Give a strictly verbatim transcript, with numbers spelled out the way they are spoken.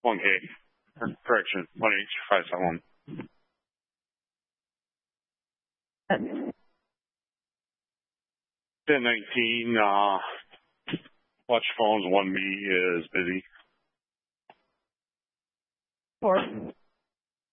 one K. Correction, one H five seven one. ten nineteen, uh, watch phones, one B is busy. Four.